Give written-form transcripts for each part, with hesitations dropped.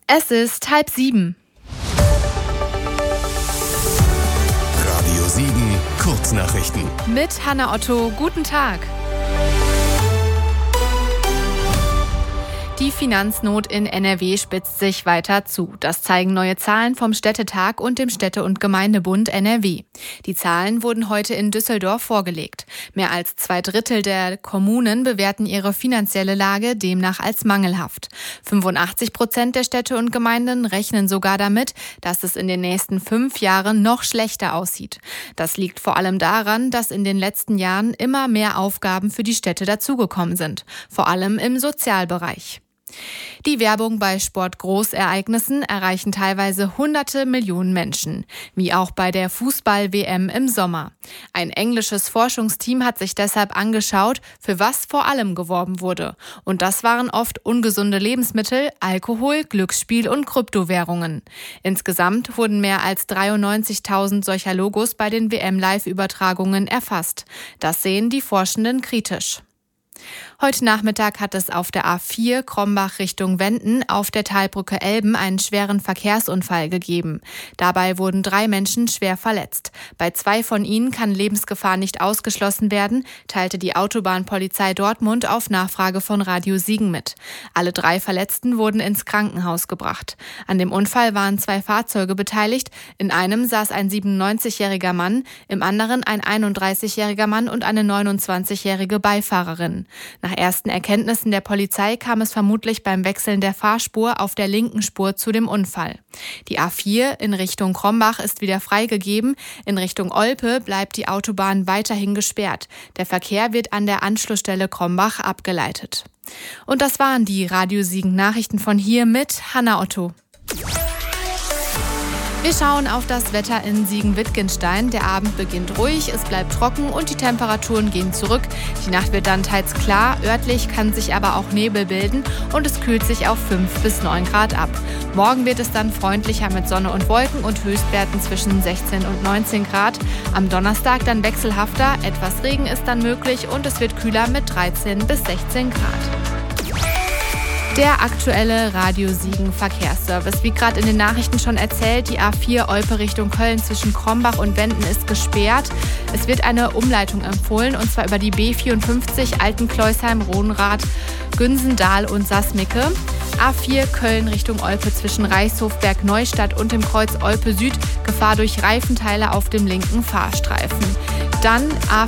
Es ist 6:30. Radio Siegen, Kurznachrichten. Mit Hanna Otto, guten Tag. Die Finanznot in NRW spitzt sich weiter zu. Das zeigen neue Zahlen vom Städtetag und dem Städte- und Gemeindebund NRW. Die Zahlen wurden heute in Düsseldorf vorgelegt. Mehr als 2/3 der Kommunen bewerten ihre finanzielle Lage demnach als mangelhaft. 85% der Städte und Gemeinden rechnen sogar damit, dass es in den nächsten 5 Jahren noch schlechter aussieht. Das liegt vor allem daran, dass in den letzten Jahren immer mehr Aufgaben für die Städte dazugekommen sind, vor allem im Sozialbereich. Die Werbung bei Sportgroßereignissen erreichen teilweise hunderte Millionen Menschen, wie auch bei der Fußball-WM im Sommer. Ein englisches Forschungsteam hat sich deshalb angeschaut, für was vor allem geworben wurde. Und das waren oft ungesunde Lebensmittel, Alkohol, Glücksspiel und Kryptowährungen. Insgesamt wurden mehr als 93.000 solcher Logos bei den WM-Live-Übertragungen erfasst. Das sehen die Forschenden kritisch. Heute Nachmittag hat es auf der A4 Krombach Richtung Wenden auf der Talbrücke Elben einen schweren Verkehrsunfall gegeben. Dabei wurden 3 Menschen schwer verletzt. Bei 2 von ihnen kann Lebensgefahr nicht ausgeschlossen werden, teilte die Autobahnpolizei Dortmund auf Nachfrage von Radio Siegen mit. Alle 3 Verletzten wurden ins Krankenhaus gebracht. An dem Unfall waren 2 Fahrzeuge beteiligt. In einem saß ein 97-jähriger Mann, im anderen ein 31-jähriger Mann und eine 29-jährige Beifahrerin. Nach ersten Erkenntnissen der Polizei kam es vermutlich beim Wechseln der Fahrspur auf der linken Spur zu dem Unfall. Die A4 in Richtung Krombach ist wieder freigegeben. In Richtung Olpe bleibt die Autobahn weiterhin gesperrt. Der Verkehr wird an der Anschlussstelle Krombach abgeleitet. Und das waren die Radio Siegen Nachrichten von hier mit Hanna Otto. Wir schauen auf das Wetter in Siegen-Wittgenstein. Der Abend beginnt ruhig, es bleibt trocken und die Temperaturen gehen zurück. Die Nacht wird dann teils klar, örtlich kann sich aber auch Nebel bilden und es kühlt sich auf 5 bis 9 Grad ab. Morgen wird es dann freundlicher mit Sonne und Wolken und Höchstwerten zwischen 16 und 19 Grad. Am Donnerstag dann wechselhafter, etwas Regen ist dann möglich und es wird kühler mit 13 bis 16 Grad. Der aktuelle Radio Siegen Verkehrsservice. Wie gerade in den Nachrichten schon erzählt, die A4 Olpe Richtung Köln zwischen Krombach und Wenden ist gesperrt. Es wird eine Umleitung empfohlen und zwar über die B54 Altenkleusheim, Rohnrath, Günsendahl und Sassmicke. A4 Köln Richtung Olpe zwischen Reichshof, Bergneustadt und dem Kreuz Olpe Süd. Gefahr durch Reifenteile auf dem linken Fahrstreifen. Dann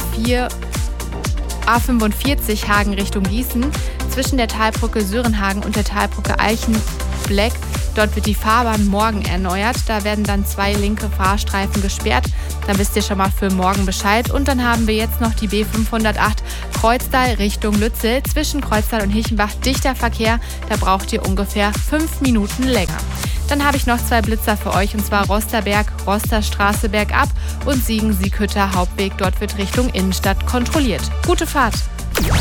A45 Hagen Richtung Gießen. Zwischen der Talbrücke Sörenhagen und der Talbrücke Eichen-Bleck. Dort wird die Fahrbahn morgen erneuert. Da werden dann 2 linke Fahrstreifen gesperrt. Dann wisst ihr schon mal für morgen Bescheid. Und dann haben wir jetzt noch die B508 Kreuztal Richtung Lützel. Zwischen Kreuztal und Hilchenbach dichter Verkehr. Da braucht ihr ungefähr 5 Minuten länger. Dann habe ich noch 2 Blitzer für euch, und zwar Rosterberg, Rosterstraße bergab und Siegen-Sieghütter Hauptweg. Dort wird Richtung Innenstadt kontrolliert. Gute Fahrt!